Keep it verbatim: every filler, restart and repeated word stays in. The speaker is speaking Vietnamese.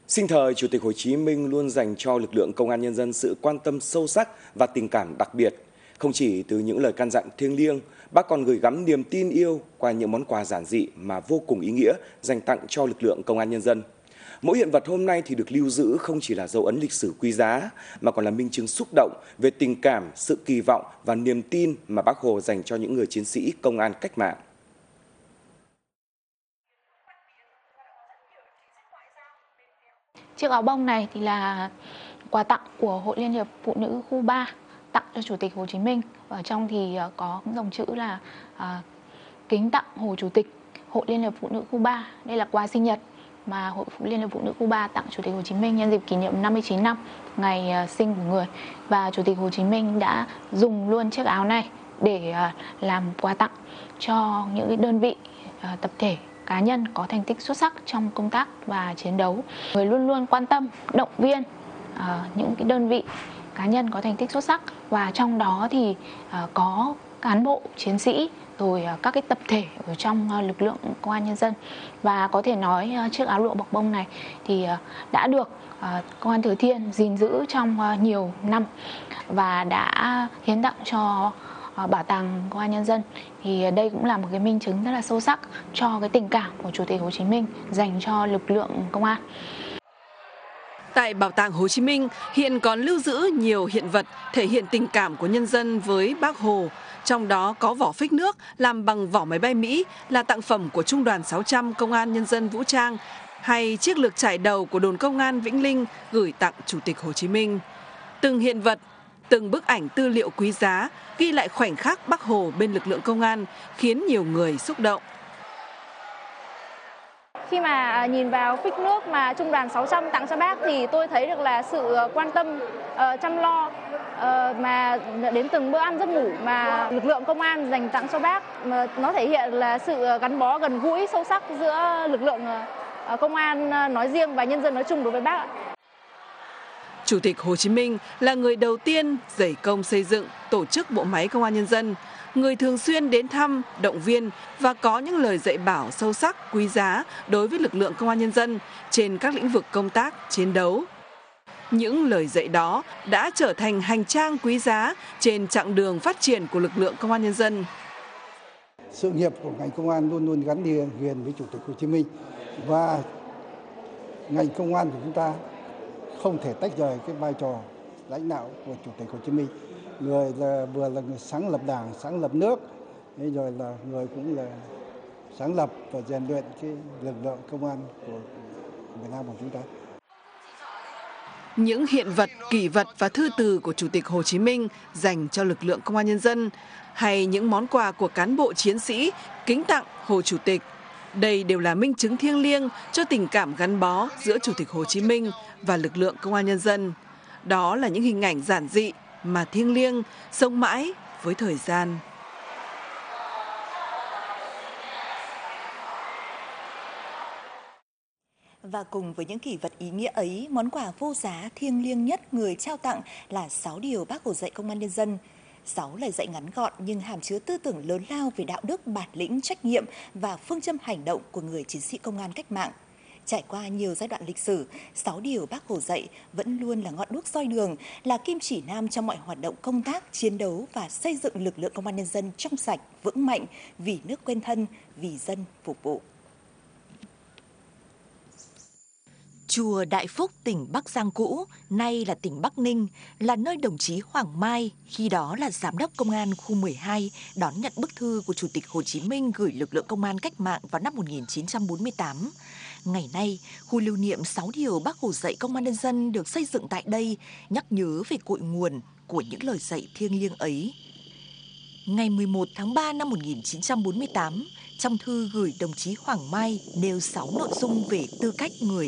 Sinh thời, Chủ tịch Hồ Chí Minh luôn dành cho lực lượng công an nhân dân sự quan tâm sâu sắc và tình cảm đặc biệt. Không chỉ từ những lời căn dặn thiêng liêng, bác còn gửi gắm niềm tin yêu qua những món quà giản dị mà vô cùng ý nghĩa dành tặng cho lực lượng công an nhân dân. Mỗi hiện vật hôm nay thì được lưu giữ không chỉ là dấu ấn lịch sử quý giá, mà còn là minh chứng xúc động về tình cảm, sự kỳ vọng và niềm tin mà Bác Hồ dành cho những người chiến sĩ công an cách mạng. Chiếc áo bông này thì là quà tặng của Hội Liên hiệp Phụ nữ khu ba tặng cho Chủ tịch Hồ Chí Minh. Ở trong thì có dòng chữ là à, kính tặng Hồ Chủ tịch Hội Liên hiệp Phụ nữ khu ba. Đây là quà sinh nhật mà Hội Liên hiệp Phụ nữ khu ba tặng Chủ tịch Hồ Chí Minh nhân dịp kỷ niệm năm mươi chín năm ngày sinh của người. Và Chủ tịch Hồ Chí Minh đã dùng luôn chiếc áo này để làm quà tặng cho những đơn vị, tập thể, cá nhân có thành tích xuất sắc trong công tác và chiến đấu. Người luôn luôn quan tâm, động viên uh, những cái đơn vị, cá nhân có thành tích xuất sắc, và trong đó thì uh, có cán bộ, chiến sĩ, rồi uh, các cái tập thể ở trong uh, lực lượng công an nhân dân. Và có thể nói uh, chiếc áo lụa bọc bông này thì uh, đã được uh, Công an Thừa Thiên gìn giữ trong uh, nhiều năm và đã hiến tặng cho Bảo tàng Công an Nhân dân. Thì đây cũng là một cái minh chứng rất là sâu sắc cho cái tình cảm của Chủ tịch Hồ Chí Minh dành cho lực lượng công an. Tại Bảo tàng Hồ Chí Minh hiện còn lưu giữ nhiều hiện vật thể hiện tình cảm của nhân dân với Bác Hồ. Trong đó có vỏ phích nước làm bằng vỏ máy bay Mỹ là tặng phẩm của Trung đoàn sáu trăm Công an Nhân dân Vũ trang, hay chiếc lược trải đầu của đồn công an Vĩnh Linh gửi tặng Chủ tịch Hồ Chí Minh. Từng hiện vật, từng bức ảnh tư liệu quý giá ghi lại khoảnh khắc Bác Hồ bên lực lượng công an khiến nhiều người xúc động. Khi mà nhìn vào phích nước mà Trung đoàn sáu trăm tặng cho Bác thì tôi thấy được là sự quan tâm, uh, chăm lo uh, mà đến từng bữa ăn giấc ngủ mà lực lượng công an dành tặng cho Bác. Mà nó thể hiện là sự gắn bó gần gũi sâu sắc giữa lực lượng uh, công an nói riêng và nhân dân nói chung đối với Bác. Chủ tịch Hồ Chí Minh là người đầu tiên dày công xây dựng, tổ chức bộ máy Công an Nhân dân, người thường xuyên đến thăm, động viên và có những lời dạy bảo sâu sắc, quý giá đối với lực lượng Công an Nhân dân trên các lĩnh vực công tác, chiến đấu. Những lời dạy đó đã trở thành hành trang quý giá trên chặng đường phát triển của lực lượng Công an Nhân dân. Sự nghiệp của ngành công an luôn luôn gắn liền với Chủ tịch Hồ Chí Minh, và ngành công an của chúng ta không thể tách rời cái vai trò lãnh đạo của Chủ tịch Hồ Chí Minh. Người là vừa là người sáng lập Đảng, sáng lập nước, rồi là người cũng là sáng lập và rèn luyện cái lực lượng công an của Việt Nam của chúng ta. Những hiện vật, kỷ vật và thư từ của Chủ tịch Hồ Chí Minh dành cho lực lượng Công an Nhân dân, hay những món quà của cán bộ chiến sĩ kính tặng Hồ Chủ tịch, đây đều là minh chứng thiêng liêng cho tình cảm gắn bó giữa Chủ tịch Hồ Chí Minh và lực lượng Công an Nhân dân. Đó là những hình ảnh giản dị mà thiêng liêng, sống mãi với thời gian. Và cùng với những kỷ vật ý nghĩa ấy, món quà vô giá thiêng liêng nhất người trao tặng là sáu điều Bác Hồ dạy Công an Nhân dân. Sáu lời dạy ngắn gọn nhưng hàm chứa tư tưởng lớn lao về đạo đức, bản lĩnh, trách nhiệm và phương châm hành động của người chiến sĩ công an cách mạng. Trải qua nhiều giai đoạn lịch sử, sáu điều Bác Hồ dạy vẫn luôn là ngọn đuốc soi đường, là kim chỉ nam trong mọi hoạt động công tác, chiến đấu và xây dựng lực lượng Công an Nhân dân trong sạch, vững mạnh, vì nước quên thân, vì dân phục vụ. Chùa Đại Phúc, tỉnh Bắc Giang cũ, nay là tỉnh Bắc Ninh, là nơi đồng chí Hoàng Mai, khi đó là Giám đốc Công an khu mười hai, đón nhận bức thư của Chủ tịch Hồ Chí Minh gửi lực lượng công an cách mạng vào năm một nghìn chín trăm bốn mươi tám. Ngày nay, khu lưu niệm sáu điều Bác Hồ dạy Công an Nhân dân được xây dựng tại đây, nhắc nhớ về cội nguồn của những lời dạy thiêng liêng ấy. Ngày mười một tháng ba năm một nghìn chín trăm bốn mươi tám, trong thư gửi đồng chí Hoàng Mai nêu sáu nội dung về tư cách người